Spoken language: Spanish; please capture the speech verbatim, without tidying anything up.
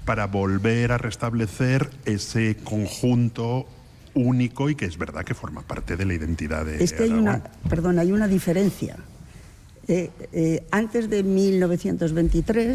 para volver a restablecer ese conjunto único y que es verdad que forma parte de la identidad de Es que hay Aragón. una, perdón, hay una diferencia. Eh, eh, antes de mil novecientos veintitrés